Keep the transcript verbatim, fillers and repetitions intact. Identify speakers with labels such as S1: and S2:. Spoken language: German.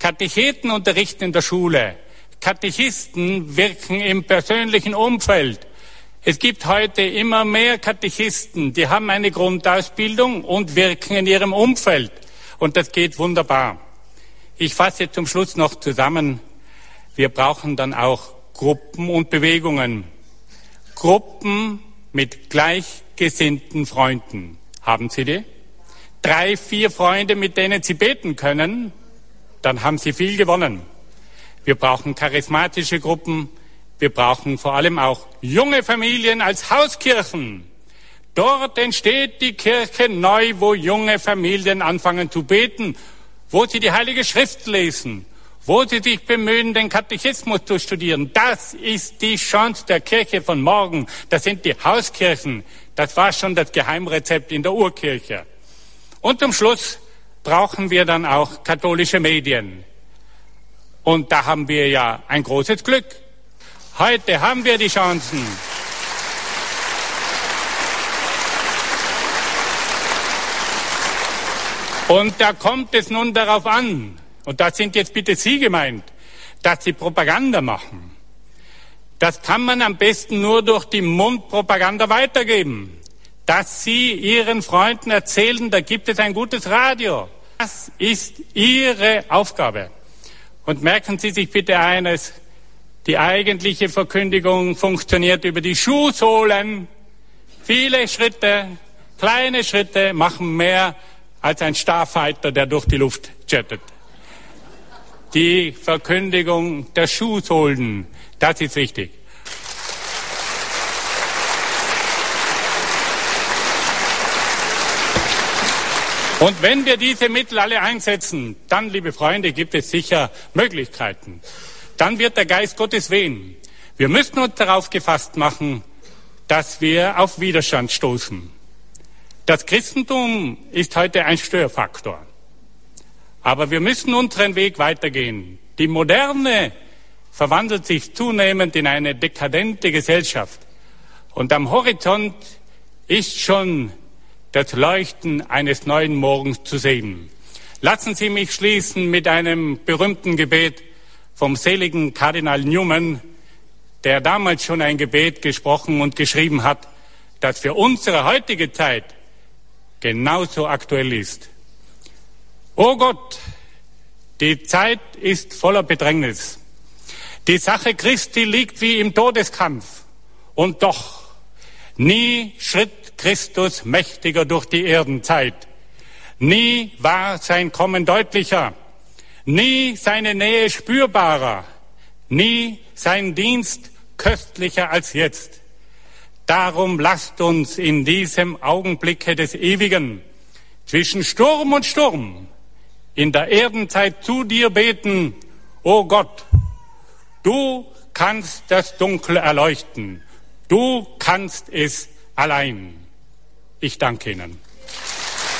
S1: Katecheten unterrichten in der Schule. Katechisten wirken im persönlichen Umfeld. Es gibt heute immer mehr Katechisten, die haben eine Grundausbildung und wirken in ihrem Umfeld. Und das geht wunderbar. Ich fasse zum Schluss noch zusammen. Wir brauchen dann auch Gruppen und Bewegungen. Gruppen mit gleichgesinnten Freunden. Haben Sie die? Drei, vier Freunde, mit denen Sie beten können, dann haben Sie viel gewonnen. Wir brauchen charismatische Gruppen. Wir brauchen vor allem auch junge Familien als Hauskirchen. Dort entsteht die Kirche neu, wo junge Familien anfangen zu beten, wo sie die Heilige Schrift lesen, wo sie sich bemühen, den Katechismus zu studieren. Das ist die Chance der Kirche von morgen. Das sind die Hauskirchen. Das war schon das Geheimrezept in der Urkirche. Und zum Schluss brauchen wir dann auch katholische Medien. Und da haben wir ja ein großes Glück. Heute haben wir die Chancen. Und da kommt es nun darauf an, und da sind jetzt bitte Sie gemeint, dass Sie Propaganda machen. Das kann man am besten nur durch die Mundpropaganda weitergeben. Dass Sie Ihren Freunden erzählen, da gibt es ein gutes Radio. Das ist Ihre Aufgabe. Und merken Sie sich bitte eines, die eigentliche Verkündigung funktioniert über die Schuhsohlen. Viele Schritte, kleine Schritte machen mehr als ein Starfighter, der durch die Luft jettet. Die Verkündigung der Schuhsohlen, das ist wichtig. Und wenn wir diese Mittel alle einsetzen, dann, liebe Freunde, gibt es sicher Möglichkeiten. Dann wird der Geist Gottes wehen. Wir müssen uns darauf gefasst machen, dass wir auf Widerstand stoßen. Das Christentum ist heute ein Störfaktor. Aber wir müssen unseren Weg weitergehen. Die Moderne verwandelt sich zunehmend in eine dekadente Gesellschaft. Und am Horizont ist schon das Leuchten eines neuen Morgens zu sehen. Lassen Sie mich schließen mit einem berühmten Gebet vom seligen Kardinal Newman, der damals schon ein Gebet gesprochen und geschrieben hat, das für unsere heutige Zeit genauso aktuell ist. O Gott, die Zeit ist voller Bedrängnis. Die Sache Christi liegt wie im Todeskampf. Und doch, nie schritt Christus mächtiger durch die Erdenzeit. Nie war sein Kommen deutlicher. Nie seine Nähe spürbarer. Nie sein Dienst köstlicher als jetzt. Darum lasst uns in diesem Augenblicke des Ewigen zwischen Sturm und Sturm in der Erdenzeit zu dir beten, o Gott, du kannst das Dunkel erleuchten, du kannst es allein. Ich danke Ihnen.